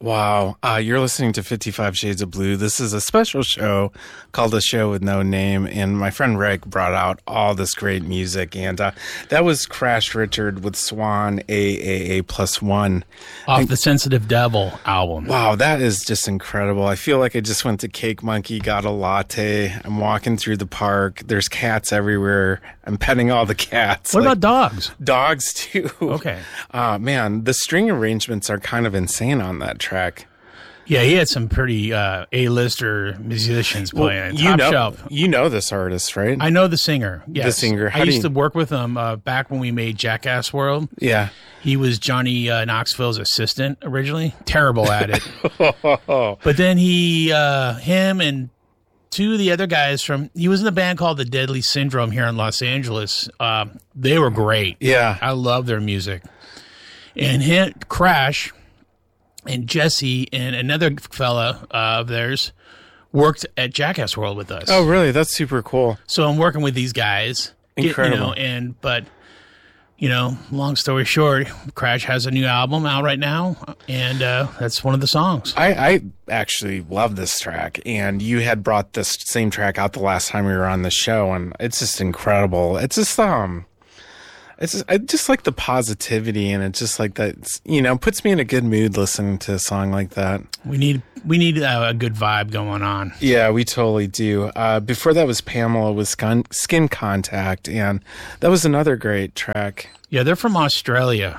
Wow. You're listening to 55 Shades of Blue. This is a special show called A Show with No Name. And my friend Rick brought out all this great music. And that was Crash Richard with Swan AAA+1. Off the Sensitive Devil album. Wow, that is just incredible. I feel like I just went to Cake Monkey, got a latte. I'm walking through the park. There's cats everywhere. I'm petting all the cats. What about dogs? Dogs, too. Okay. Man, the string arrangements are kind of insane on that track. Yeah, he had some pretty A-lister musicians playing. Top shelf. You know this artist, right? I know the singer. Yes. The singer. I used to work with him back when we made Jackass World. Yeah. He was Johnny Knoxville's assistant originally. Terrible at it. But then him and two of the other guys he was in a band called the Deadly Syndrome here in Los Angeles. They were great. Yeah. I love their music. And Crash and Jesse and another fella of theirs worked at Jackass World with us. Oh, really? That's super cool. So I'm working with these guys. Incredible. But long story short, Crash has a new album out right now, and that's one of the songs. I actually love this track, and you had brought this same track out the last time we were on the show, and it's just incredible. It's just I just like the positivity, and it's just like that, puts me in a good mood listening to a song like that. We need a good vibe going on. Yeah, we totally do. Before that was Pamela with Skin Contact, and that was another great track. Yeah, they're from Australia.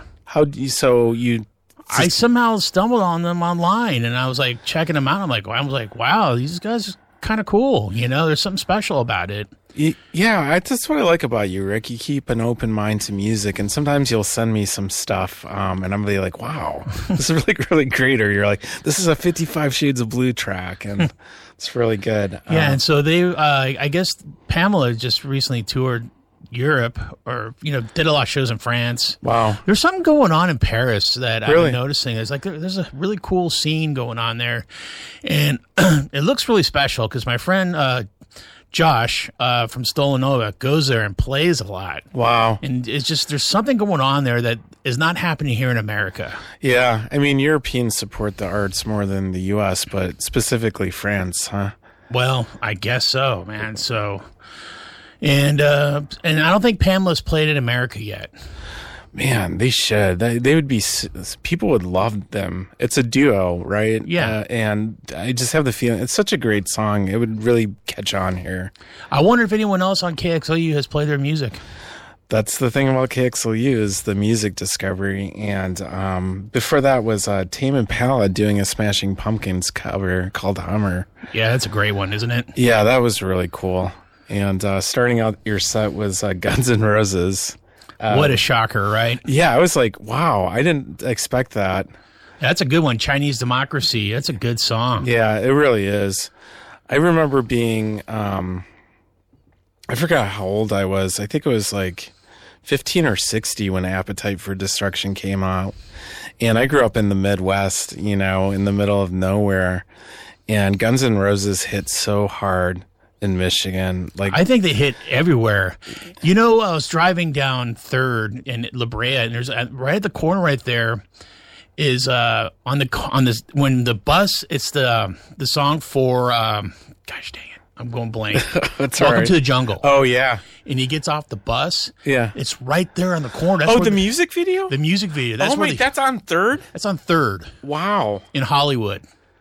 I somehow stumbled on them online, and I was like checking them out. I was like, wow, these guys are kind of cool. There's something special about it. Yeah, that's what I like about you, Rick. You keep an open mind to music, and sometimes you'll send me some stuff, and I'm really like, wow, this is really, really great. Or you're like, this is a 55 Shades of Blue track, and it's really good. Yeah, and so they, I guess Pamela just recently toured Europe, or did a lot of shows in France. Wow, there's something going on in Paris that really? I've been noticing. There's a really cool scene going on there, and it looks really special because my friend Josh from Stolen Nova goes there and plays a lot. Wow, and it's just there's something going on there that is not happening here in America. Yeah, I mean Europeans support the arts more than the U.S., but specifically France, huh? Well, I guess so, man. So. And I don't think Pamela's played in America yet. Man, they should. They would be. People would love them. It's a duo, right? Yeah. And I just have the feeling it's such a great song. It would really catch on here. I wonder if anyone else on KXLU has played their music. That's the thing about KXLU is the music discovery. And before that was Tame Impala doing a Smashing Pumpkins cover called Hummer. Yeah, that's a great one, isn't it? Yeah, that was really cool. And starting out your set was Guns N' Roses. What a shocker, right? Yeah, I was like, wow, I didn't expect that. That's a good one. Chinese Democracy. That's a good song. Yeah, it really is. I remember being, I forgot how old I was. I think it was like 15 or 60 when Appetite for Destruction came out. And I grew up in the Midwest, in the middle of nowhere. And Guns N' Roses hit so hard in Michigan. I think they hit everywhere. I was driving down 3rd in La Brea, and there's right at the corner right there is when the bus, it's the song for gosh dang it, I'm going blank. Welcome to the Jungle. Oh yeah. And he gets off the bus. Yeah. It's right there on the corner. That's the music video? The music video. That's that's on 3rd? That's on 3rd. Wow. In Hollywood.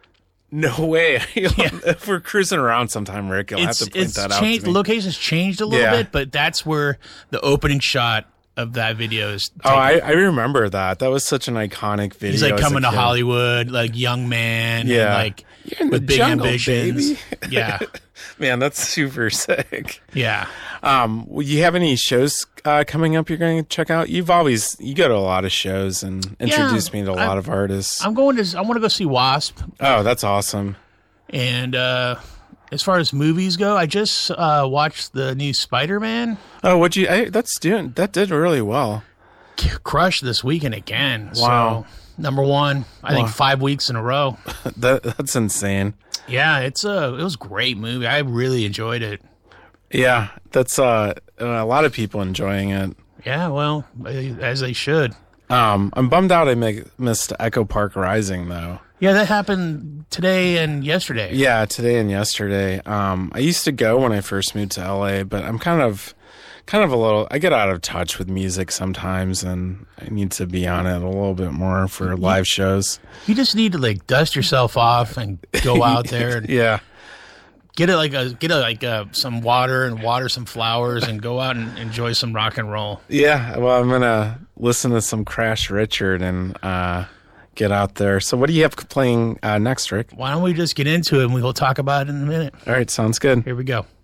No way. If we're cruising around sometime, Rick, you'll have to point that out to me. The location's changed a little bit, but that's where the opening shot of that video is taken. I remember that. That was such an iconic video. He's like coming to Hollywood, like young man, and with big ambitions. Baby. Yeah. Man, that's super sick. Yeah. You have any shows coming up you're going to check out? You go to a lot of shows and introduce me to a lot of artists. I want to go see Wasp. Oh, that's awesome. And as far as movies go, I just watched the new Spider-Man. Oh, that did really well. Crushed this weekend again. Wow. So, number one, I think 5 weeks in a row. That's insane. Yeah, it was a great movie. I really enjoyed it. Yeah, that's a lot of people enjoying it. Yeah, well, as they should. I'm bummed out I missed Echo Park Rising, though. Yeah, that happened today and yesterday. Yeah, today and yesterday. I used to go when I first moved to LA, but I'm kind of a little, I get out of touch with music sometimes, and I need to be on it a little bit more for live shows. You just need to like dust yourself off and go out there and Yeah. get some water and water some flowers and go out and enjoy some rock and roll. Yeah, well, I'm going to listen to some Crash Richard and get out there. So what do you have playing next, Rick? Why don't we just get into it and we'll talk about it in a minute. All right, sounds good. Here we go.